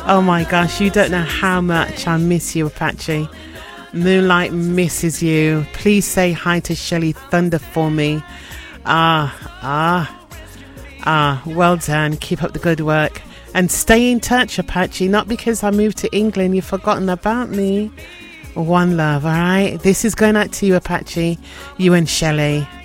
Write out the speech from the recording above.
Oh my gosh, you don't know how much I miss you, Apache. Moonlight misses you. Please say hi to Shelley Thunder for me. Well done. Keep up the good work. And stay in touch, Apache. Not because I moved to England, you've forgotten about me. One love, alright? This is going out to you, Apache. You and Shelley.